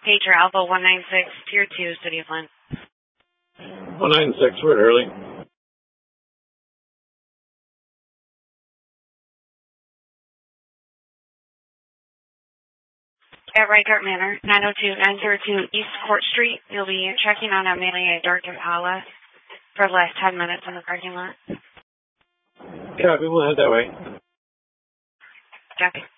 Pager Alpha 196, Tier 2, City of Lynn. 196, we're at Hurley. At Rykart Manor, 902-902 East Court Street. You'll be checking on a mainly a dark Impala for the last 10 minutes in the parking lot. Copy, we'll head that way. Copy.